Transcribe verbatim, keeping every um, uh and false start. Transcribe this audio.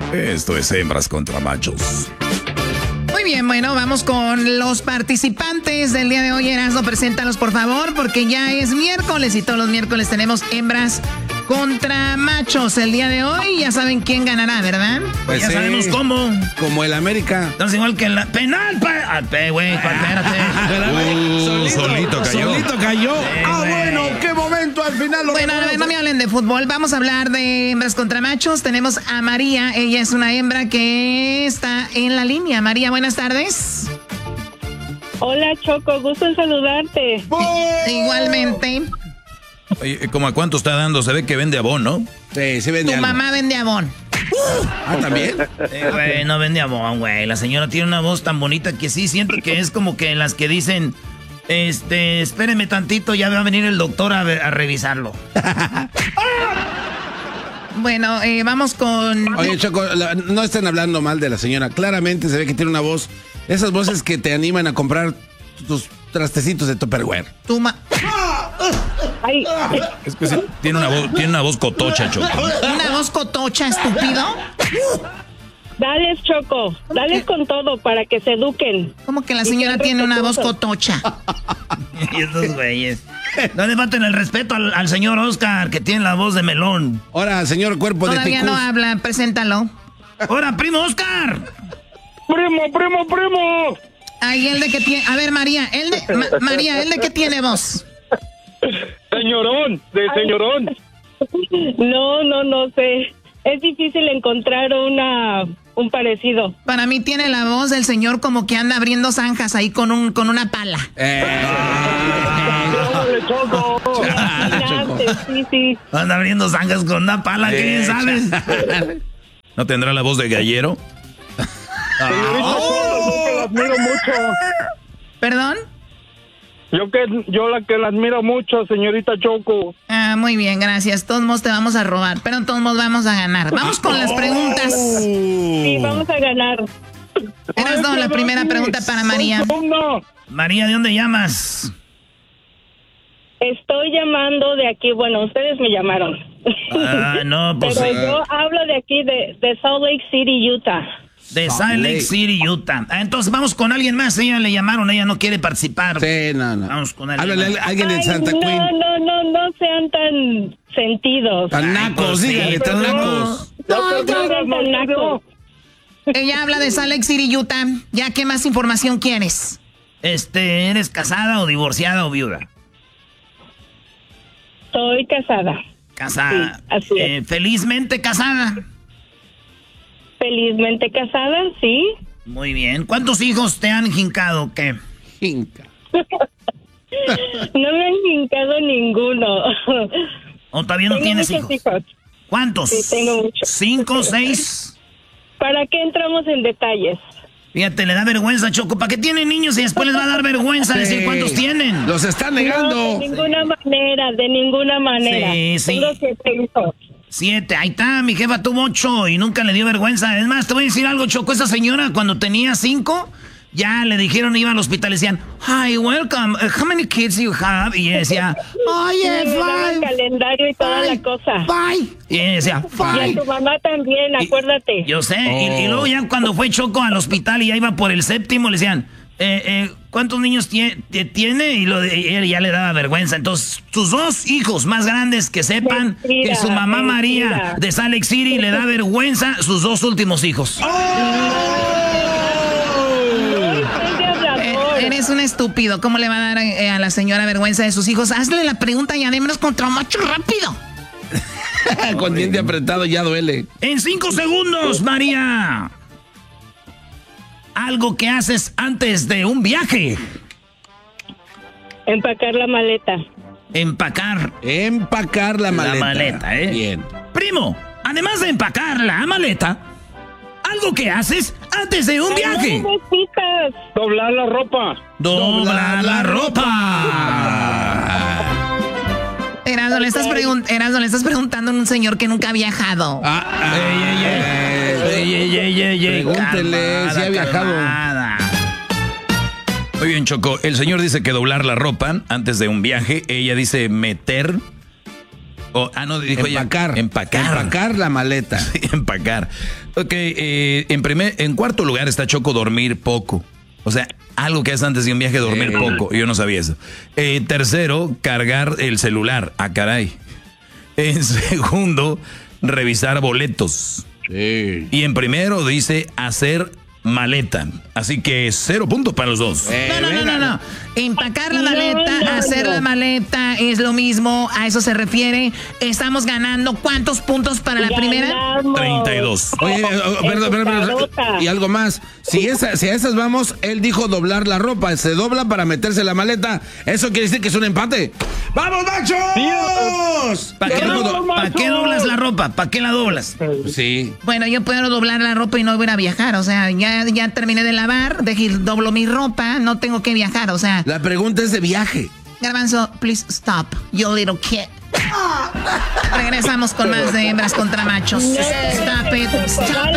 Esto es Hembras contra Machos. Muy bien, bueno, vamos con los participantes del día de hoy. Erasmo, preséntalos por favor, porque ya es miércoles y todos los miércoles tenemos hembras contra machos. El día de hoy ya saben quién ganará, ¿verdad? Pues ya sí, sabemos cómo. Como el América. Entonces igual que en la... ¡Penal! Pa... Ah, pe, güey, espérate. Uh, solito, solito cayó. Solito cayó. Sí, ah, güey. bueno, qué momento al final. Lo Bueno, a ver, no me hablen de fútbol. Vamos a hablar de hembras contra machos. Tenemos a María. Ella es una hembra que está en la línea. María, buenas tardes. Hola, Choco, gusto en saludarte. Igualmente. Oye, ¿cómo a cuánto está dando? Se ve que vende abón, ¿no? Sí, se vende Tu algo. mamá vende abón. Ah, ¿también? Eh, güey, no vende amor, güey. La señora tiene una voz tan bonita que sí siento que es como que las que dicen, este, espéreme tantito, ya va a venir el doctor a, a revisarlo. Bueno, eh, vamos con... Oye, Choco, la- no estén hablando mal de la señora. Claramente se ve que tiene una voz, esas voces que te animan a comprar tus trastecitos de Tupperware. Tu ma- Ay, Es que sí, tiene una voz, tiene una voz cotocha, Choco. Una voz cotocha, estúpido. dales, Choco, dales con todo para que se eduquen. ¿Cómo que la señora tiene una voz cotocha? Y esos güeyes. No le maten el respeto al, al señor Oscar, que tiene la voz de melón. Ahora, señor cuerpo Todavía de no ticús. habla, preséntalo. ¡Hola, primo Oscar! Primo, primo, primo. Ay, el de que tiene... A ver, María, el de... Ma- María, ¿el de qué tiene voz? Señorón, de señorón. No, no, no sé. Es difícil encontrar una un parecido. Para mí tiene la voz del señor como que anda abriendo zanjas ahí con un con una pala. Eh, Órale, Choco. Imagínate, sí, sí. Anda abriendo zanjas con una pala, ¿qué bien sabes? ¿No tendrá la voz de gallero? Señorita Choco, yo que la admiro mucho. ¿Perdón? Yo que yo la que la admiro mucho, señorita Choco. Ah, muy bien, gracias. Todos modos te vamos a robar, pero todos modos vamos a ganar. Vamos con las preguntas. Sí, vamos a ganar. Eras no, la primera pregunta para María. No, María, ¿de dónde llamas? Estoy llamando de aquí, bueno, ustedes me llamaron. Ah, no, pues Pero eh, yo hablo de aquí, de, de Salt Lake City, Utah. de Salt Lake City, Utah. Ah, entonces vamos con alguien más. Ella le llamaron, ella no quiere participar. sí, no, no. Vamos con alguien Háblale más. a alguien de Ay, Santa no, Queen. no, no, no sean tan sentidos. Tan Ay, nacos, pues sí, dígale, tan pero- nacos. ya No, te no digas, sean tan Mauricio. nacos. Ella habla de Salt Lake City, Utah. ¿Ya qué más información quieres? Este, ¿eres casada o divorciada o viuda? Soy casada, Casada. Sí, así es. Eh, felizmente casada. felizmente casada, sí. Muy bien. ¿Cuántos hijos te han jincado? ¿Qué? Jinca. No me han hincado ninguno. ¿O todavía no Tengo tienes muchos hijos? hijos. ¿Cuántos? Sí, tengo muchos. ¿Cinco, seis? ¿Para qué entramos en detalles? Fíjate, le da vergüenza, Choco. ¿Para qué tienen niños y después les va a dar vergüenza decir Sí. cuántos tienen? Los están No, negando. de ninguna manera, de ninguna manera. Sí, sí. Tengo siete hijos. Siete. Ahí está, mi jefa tuvo ocho y nunca le dio vergüenza. Es más, te voy a decir algo, Choco. Esa señora, cuando tenía cinco, ya le dijeron, iba al hospital, le decían, hi, welcome, uh, how many kids you have? Y ella decía, oye, Me daba el five, calendario y toda la cosa. five. Y ella decía, Y a five. tu mamá también, acuérdate. Yo sé, y, y luego ya cuando fue Choco al hospital y ya iba por el séptimo, le decían, eh, eh, ¿cuántos niños tie- tie- tiene? Y, lo de, y él ya le daba vergüenza. Entonces, sus dos hijos más grandes que sepan Mentira, que su mamá mentira. María de Salt Lake City le da vergüenza sus dos últimos hijos. Soy de hablador. Eh, eres un estúpido. ¿Cómo le va a dar eh, a la señora vergüenza de sus hijos? Hazle la pregunta y además contra un macho rápido. Con diente apretado ya duele. En cinco segundos, María. Algo que haces antes de un viaje. Empacar la maleta. Empacar Empacar la maleta. la maleta, ¿eh? Bien. Primo, además de empacar la maleta, algo que haces antes de un viaje. No necesitas. Doblar la ropa. Doblar la ropa. Erasmo, le estás, pregun- Erasmo, le estás preguntando a un señor que nunca ha viajado. Ah, ah, Ey, ey, ey. Ey, ey, ey, ey, ey, Pregúntele si ha viajado. calmada. Muy bien, Choco. El señor dice que doblar la ropa antes de un viaje. Ella dice meter Oh, ah, no, dijo empacar, ella. Empacar. Empacar la maleta. Sí, empacar. Ok, eh, en, primer, en cuarto lugar está Choco, dormir poco. O sea, algo que es antes de un viaje, dormir Sí. poco. Yo no sabía eso. Eh, tercero, cargar el celular. Ah, caray. En segundo, revisar boletos. Sí. Y en primero dice hacer maleta. Así que cero puntos para los dos. Eh, No, no, no, no, no. Empacar la No, maleta, no, hacer no. la maleta es lo mismo, a eso se refiere. Estamos ganando. ¿Cuántos puntos para la primera? Ganamos. treinta y dos. Oye, oh, oh, perdón, perdón, perdón. Emputadota. Y algo más. Si, esa, si a esas vamos, él dijo doblar la ropa. Se dobla para meterse la maleta. Eso quiere decir que es un empate. ¡Vamos, machos! ¿Para qué, No, do- ¿para qué doblas la ropa? ¿Para qué la doblas? Sí. Bueno, yo puedo doblar la ropa y no voy a viajar. O sea, ya, ya terminé de lavar, dejé, doblo mi ropa, no tengo que viajar. O sea, La pregunta es de viaje. Garbanzo, please stop, you little kid. Regresamos con más de hembras contra machos. Stop it, stop